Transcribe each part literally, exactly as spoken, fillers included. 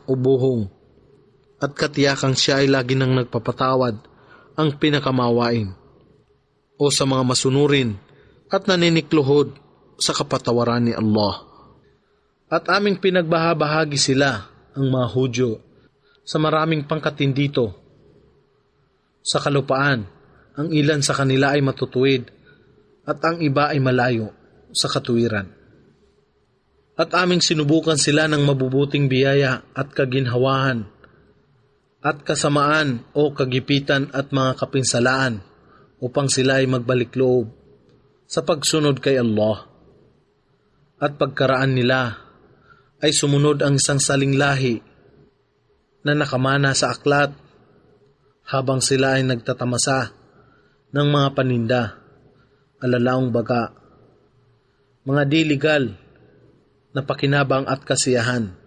o buhong, at katiyakang siya ay lagi nang nagpapatawad ang pinakamawain o sa mga masunurin at naninikluhod sa kapatawaran ni Allah. At aming pinagbahabahagi sila, ang mga Hudyo, sa maraming pangkatin dito. Sa kalupaan, ang ilan sa kanila ay matutuwid at ang iba ay malayo sa katuwiran. At aming sinubukan sila ng mabubuting biyaya at kaginhawahan at kasamaan o kagipitan at mga kapinsalaan upang sila ay magbalik loob sa pagsunod kay Allah. At pagkaraan nila ay sumunod ang isang saling lahi na nakamana sa aklat habang sila ay nagtatamasa ng mga paninda, alalaong baga, mga di-legal na pakinabang at kasiyahan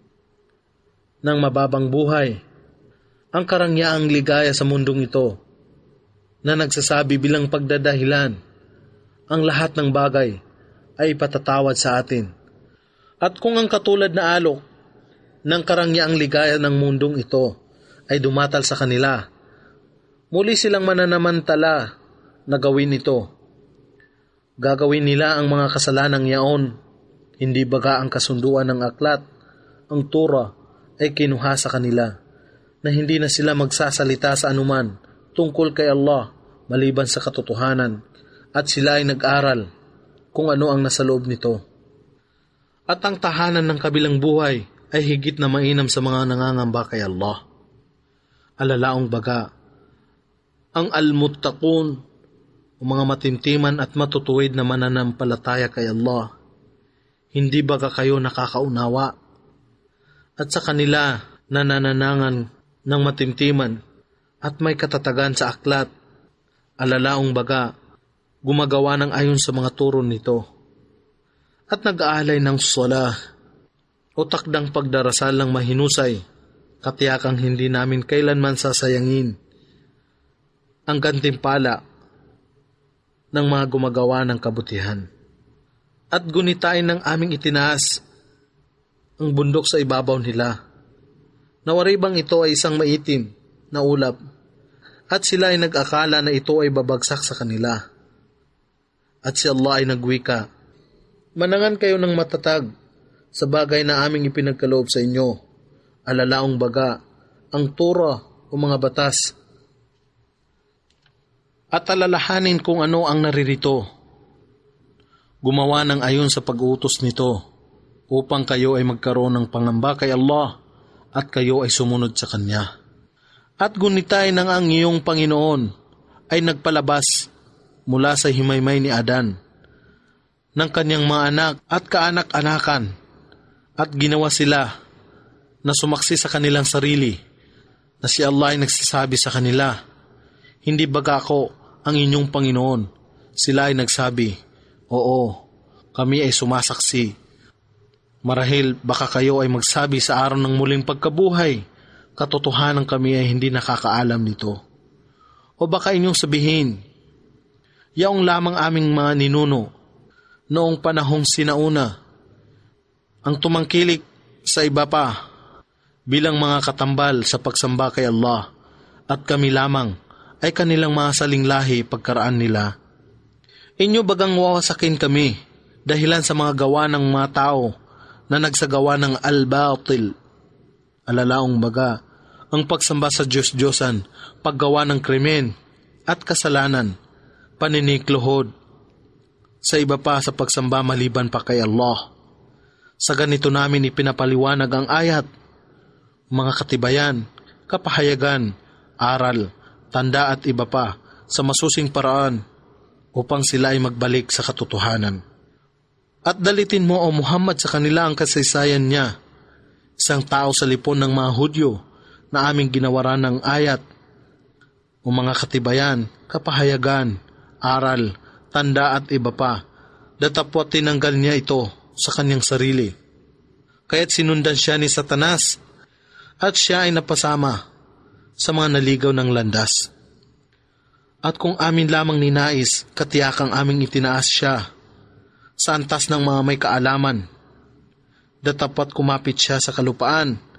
ng mababang buhay, ang karangyaang ligaya sa mundong ito na nagsasabi bilang pagdadahilan ang lahat ng bagay ay patatawad sa atin. At kung ang katulad na alok ng karangyaang ligaya ng mundong ito ay dumatal sa kanila, muli silang mananamantala na gawin ito. Gagawin nila ang mga kasalanang yaon, hindi baga ang kasunduan ng aklat, ang Torah ay kinuha sa kanila, na hindi na sila magsasalita sa anuman tungkol kay Allah maliban sa katotohanan, at sila ay nag-aral kung ano ang nasa loob nito. At ang tahanan ng kabilang buhay ay higit na mainam sa mga nangangamba kay Allah. Alalaong baga, ang al-muttaqun o mga matimtiman at matutuwid na mananampalataya kay Allah, hindi baga kayo nakakaunawa? At sa kanila nanananangan ng matimtiman at may katatagan sa aklat, alalaong baga, gumagawa ng ayon sa mga turo nito, at nag-aalay ng salah o takdang pagdarasal ng mahinusay, katiyakang hindi namin kailanman sasayangin ang gantimpala ng mga gumagawa ng kabutihan. At gunitain ng aming itinaas ang bundok sa ibabaw nila. Nawari bang ito ay isang maitim na ulap, at sila ay nag-akala na ito ay babagsak sa kanila. At si Allah ay nagwika, manangan kayo ng matatag sa bagay na aming ipinagkaloob sa inyo, alalaong baga, ang Torah o mga batas, at alalahanin kung ano ang naririto. Gumawa ng ayon sa pag-utos nito upang kayo ay magkaroon ng pangamba kay Allah at kayo ay sumunod sa Kanya. At gunitay ng ang iyong Panginoon ay nagpalabas mula sa himaymay ni Adan ng kanyang mga anak at kaanak-anakan, at ginawa sila na sumaksi sa kanilang sarili na si Allah ay nagsasabi sa kanila, hindi baga ako ang inyong Panginoon? Sila ay nagsabi, oo, kami ay sumasaksi. Marahil baka kayo ay magsabi sa araw ng muling pagkabuhay, katotohanan kami ay hindi nakakaalam nito. O baka inyong sabihin, yaong lamang aming mga ninuno noong panahong sinauna ang tumangkilik sa iba pa bilang mga katambal sa pagsamba kay Allah, at kami lamang ay kanilang mga salinglahi pagkaraan nila. Inyo bagang wawasakin kami dahilan sa mga gawa ng mga tao na nagsagawa ng al-batil, alalaong baga, ang pagsamba sa Diyos-Diyosan, paggawa ng krimen at kasalanan, paninikluhod sa iba pa sa pagsamba maliban pa kay Allah. Sa ganito namin ipinapaliwanag ang ayat, mga katibayan, kapahayagan, aral, tanda at iba pa sa masusing paraan upang sila ay magbalik sa katotohanan. At dalitin mo, O Muhammad, sa kanila ang kasaysayan niya, isang tao sa lipon ng mga Hudyo na aming ginawaran ng ayat, o mga katibayan, kapahayagan, aral, tanda at iba pa, datapwat tinanggal niya ito sa kanyang sarili. Kaya't sinundan siya ni Satanas at siya ay napasama sa mga naligaw ng landas. At kung amin lamang ninais, katiyakang aming itinaas siya sa antas ng mga may kaalaman, datapat kumapit siya sa kalupaan